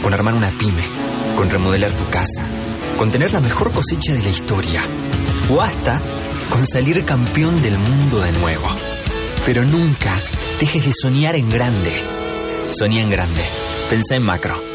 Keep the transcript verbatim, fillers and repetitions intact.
con armar una pyme, con remodelar tu casa, con tener la mejor cosecha de la historia, o hasta con salir campeón del mundo de nuevo. Pero nunca dejes de soñar en grande. Soñá en grande. Pensá en macro.